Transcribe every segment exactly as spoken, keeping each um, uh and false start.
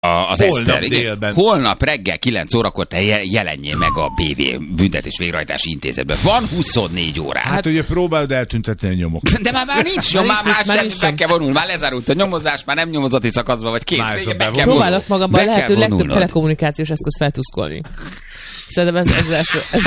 az holnap Eszter. Holnap reggel kilenc órakor te jelenjél meg a bé vé Büntetés Végrehajtási Intézetben. Van huszonnégy órát. Hát ugye próbáld eltüntetni a nyomokat. De már, már nincs nyom, már, már, már sem meg kell vonulni. Már lezárult a nyomozás, már nem nyomozati szakaszban vagy kész. Vége, be kell próbálok magamban lehető legtöbb telekommunikációs eszköz feltuszkolni. Szerintem ez, ez, ez, ez,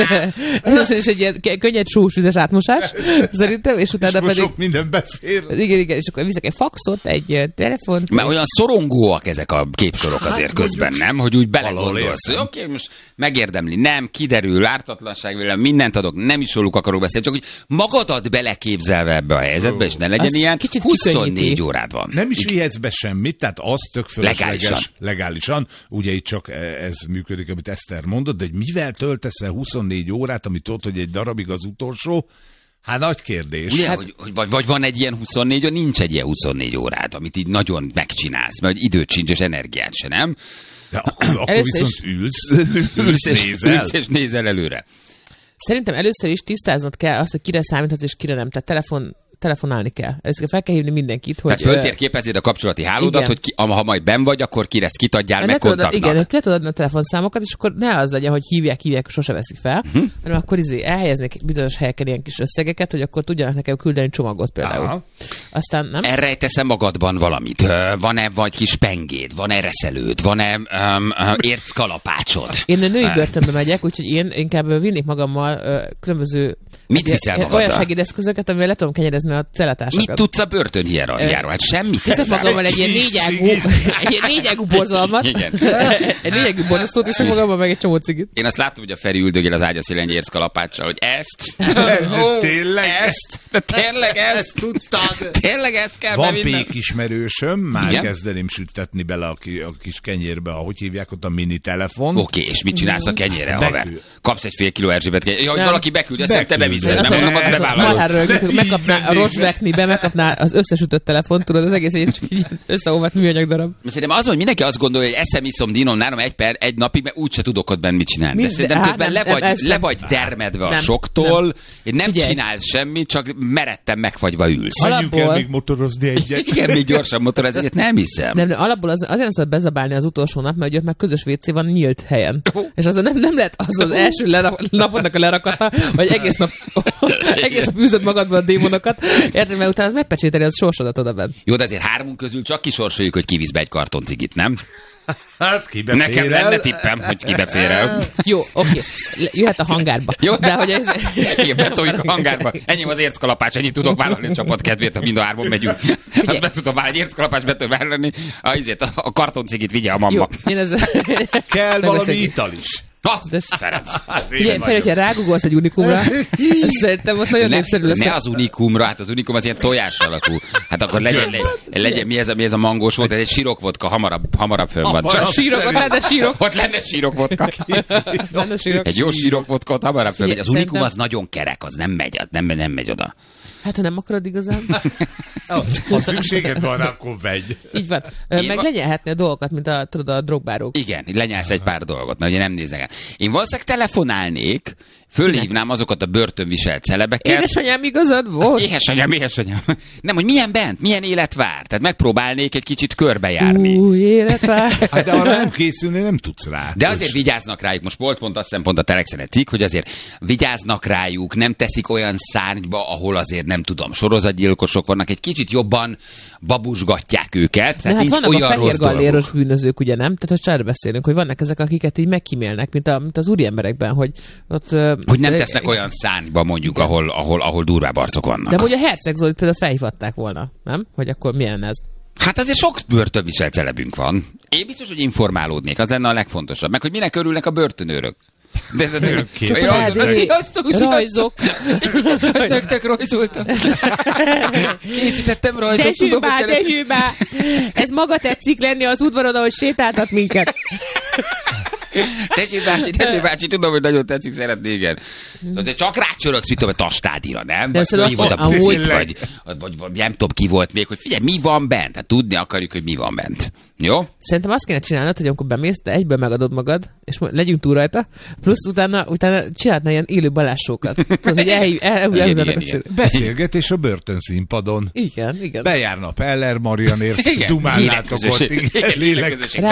ez, ez is egy ilyen könnyed sósvizes átmosás, szerintem, és utána és pedig... sok minden befér. Igen, igen, és akkor viszek egy faxot, egy telefont. Mert olyan szorongóak ezek a képsorok azért hát, közben, nem? Hogy úgy belegondolsz, hogy oké, okay, most megérdemli, nem, kiderül, ártatlanság vélem, mindent adok, nem is róluk akarok beszélni, csak hogy magadat beleképzelve ebbe a helyzetbe, és ne legyen az ilyen, huszonnégy órád van. Nem is vihetsz be semmit, tehát az tök fölösleges, legálisan. legálisan. Ugye itt csak ez működik, amit Eszter mondott, de hogy mivel töltesz el huszonnégy órát, amit ott, hogy egy darabig az utolsó, hát nagy kérdés. Ugye, hát... hogy, hogy, vagy, vagy van egy ilyen huszonnégy, vagy nincs egy ilyen huszonnégy órád, amit így nagyon megcsinálsz, mert időt sincs, és energiát se, nem? De akkor, akkor viszont is... ülsz, ülsz, és nézel. ülsz és nézel előre. Szerintem először is tisztáznod kell azt, hogy kire számíthatsz, és kire nem. Tehát telefon telefonálni kell. Először fel kell hívni mindenkit, hogy... Tehát föltérképezed a kapcsolati hálódat, igen. hogy ki, ha majd benn vagy, akkor ki ezt kitadjál meg kontaktnak. Igen, le tudod adni a telefonszámokat, és akkor ne az legyen, hogy hívják, hívják, sose veszik fel, uh-huh. hanem akkor izé elhelyeznék bizonyos helyeken ilyen kis összegeket, hogy akkor tudjanak nekem küldeni csomagot például. Aha. Aztán nem? Erre teszem magadban valamit. Van-e vagy kis pengéd? Van-e reszelőd? Van-e um, uh, érckalapácsod? Én a női börtönbe megyek, úgyhogy én inkább vinnék magammal uh, különböző mit viszel magaddal? Olyan segédeszközöket, amivel le tudom kenyerezni a cellatársakat. Mit tudsz a börtönhierarchiáról? Hát semmit. Viszont magammal egy ilyen négyágú, egy négyágú borzalmat. Egy négyágú borzasztót viszont magammal meg egy csomó cigit. Én azt láttam, hogy a Feri üldögél az ágyaszélen egy érckalapáccsal, hogy ezt? Tényleg ezt? De tényleg ezt? Tudtad? Tényleg ezt kell Van bevinnem? pék ismerősöm, már igen? kezdeném sütetni bele a, ki, a kis kenyérbe, ahogy hívják ott a mini telefon. Oké, okay, és mit csinálsz a kenyérre, haver? Kapsz egy fél kiló Erzsébet kenyér. Ja, hogy valaki beküld, azt te beviszed, nem mondom, az bevállalod. Megkapná a Rosbeknibe, megkapná az összesütött telefont, tudod, az egész egy csak így összeolvadt műanyag darab. Szerintem az, hogy mindenki azt gondolja, hogy eszem, iszom, dinom, nálam egy per, egy napig, mert úgyse tudok ott benn mit csinálni. De szerintem hát, közben nem, le, vagy, nem, le vagy dermedve nem, a soktól, nem, nem csinálsz semmit, csak meredten megfagyva ülsz. Menjünk el még motorozni egyet. Igen, még gyorsan motorozni egyet, nem hiszem. Nem, nem, alapból az, azért nem szabad bezabálni az utolsó nap, mert ott meg közös vé cé van nyílt helyen. Oh. És az nem, nem lehet az az első lerak, napodnak a lerakata, vagy egész nap, egész nap űzöd magadban a démonokat, érted, mert utána az megpecsételi az sorsodat oda bent. Jó, de azért hármunk közül csak kisorsoljuk, hogy kivisz be egy karton cigit, nem? Hát kibe nekem lenne tippem, hogy kibe fér el. Jó, oké. Jöhet a hangárba. Jó, de hogy ez... Igen, betoljuk a hangárba. Ennyi az érckalapács, ennyit tudok vállalni a csapat kedvéért, ha mind a hárman megyünk. Azt be tudom vállalni, egy érckalapács be tudom vállalni. A, a kartoncigit vigye a mamma. Jó, én ez... Kell valami ital is. Ha, de Ferenc. Figyelj, Feri, hogyha rágugolsz egy unikumra, szerintem ott nagyon ne, népszerű lesz. Ne az unikumra, hát az unikum az ilyen tojás alakú. Hát akkor legyen, legyen, legyen mi, ez a, mi ez a mangós volt, ez egy sirokvodka, hamarabb, hamarabb fönn van. Csak sírok, ott lenne sírok. Ott lenne sírokvodka. Egy jó sírokvodka, ott hamarabb fönn. Az unikum az nagyon kerek, az nem megy, az nem, nem megy oda. Hát, ha nem akarod igazán. Ha szükséged van, akkor vegy. Így van. Én Meg va... lenyelhetni a dolgokat, mint a, tudod, a drogbárók. Igen, lenyelsz egy pár dolgot, mert ugye nem néznek el. Én valószínűleg telefonálnék, fölhívnám azokat a börtönviselt celebeket. Édesanyám, igazad volt? Édesanyám, édesanyám. Nem, hogy milyen bent, milyen élet vár. Tehát megpróbálnék egy kicsit körbejárni. Új élet vár. Hát de arra nem készülni, nem tudsz rá. De azért vigyáznak rájuk. Most volt pont azt hiszem pont a Telexen egy cikk, hogy azért vigyáznak rájuk, nem teszik olyan szárnyba, ahol azért nem tudom, sorozatgyilkosok vannak, egy kicsit jobban babusgatják őket. De hát vannak a fehér galléros bűnözők, ugye nem? Tehát most erre beszélünk, hogy vannak ezek, akiket így megkímélnek, mint, a, mint az úri emberekben, hogy ott... Hogy nem tesznek olyan szárnyba mondjuk, ahol, ahol, ahol durvább arcok vannak. De hogy a Herceg Zolit például felhívhatták volna, nem? Hogy akkor milyen ez? Hát azért sok börtönviselt celebünk van. Én biztos, hogy informálódnék, az lenne a legfontosabb. Meg hogy minek örülnek a börtönőrök. De, de, de, Csak rajzok. Rajzok. Nektek rajzoltam. Készítettem rajzot. Dezsőbá, Dezsőbá. Ez maga tetszik lenni az udvaron, ahogy sétáltat minket. Tessék bácsi, tessék bácsi, tudom, hogy nagyon tetszik, szeretné, igen. De csak rácsörögsz, mit tudom, a Tastádira, nem? De Vagy mi volt a amúgy... Pucit, vagy, vagy, vagy nem tudom, ki volt még, hogy figyelj, mi van bent? Hát tudni akarjuk, hogy mi van bent. Jó? Szerintem azt kéne csinálnod, hogy amikor bemész, de egyből megadod magad, és legyünk túl rajta, plusz utána, utána csinálhatna ilyen élő balásókat. Tudod, hogy elhív, el, el, el, el, beszélgetés a börtönszínpadon. Igen, igen. Bejárna Peller Marianért, dumálnátok ott, igen, lélek.